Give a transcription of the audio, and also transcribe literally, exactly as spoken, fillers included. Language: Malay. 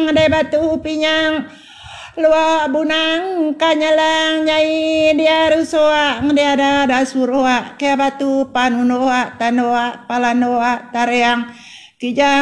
de batu pinyang lua bunang kanyalang nyai dia rusua dia ada da surua ke batu panunoa tanoa palanoa tareang kijang